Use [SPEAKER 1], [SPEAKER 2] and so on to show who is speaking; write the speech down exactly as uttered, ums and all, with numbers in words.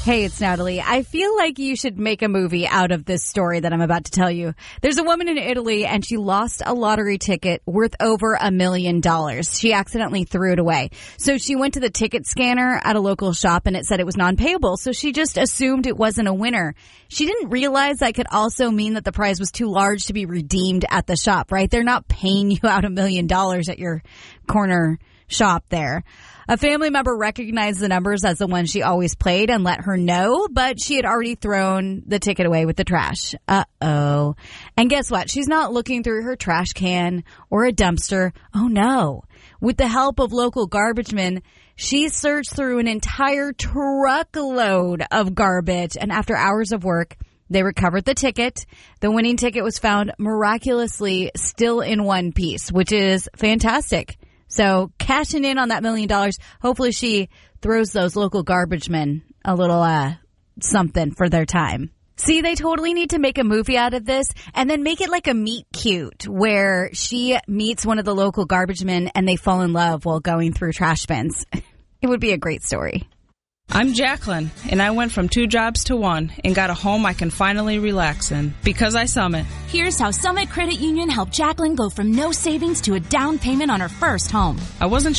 [SPEAKER 1] Hey, it's Natalie. I feel like you should make a movie out of this story that I'm about to tell you. There's a woman in Italy and she lost a lottery ticket worth over a million dollars. She accidentally threw it away. So she went to the ticket scanner at a local shop and it said it was non-payable. So she just assumed it wasn't a winner. She didn't realize that could also mean that the prize was too large to be redeemed at the shop, right? They're not paying you out a million dollars at your corner shop there. A family member recognized the numbers as the one she always played and let her know, but she had already thrown the ticket away with the trash. Uh-oh. And guess what? She's not looking through her trash can or a dumpster. Oh, no. With the help of local garbage men, she searched through an entire truckload of garbage, and after hours of work, they recovered the ticket. The winning ticket was found miraculously still in one piece, which is fantastic. So cashing in on that million dollars, hopefully she throws those local garbage men a little uh something for their time. See, they totally need to make a movie out of this and then make it like a meet cute where she meets one of the local garbage men and they fall in love while going through trash bins. It would be a great story.
[SPEAKER 2] I'm Jacqueline, and I went from two jobs to one and got a home I can finally relax in because I Summit.
[SPEAKER 3] Here's how Summit Credit Union helped Jacqueline go from no savings to a down payment on her first home.
[SPEAKER 2] I wasn't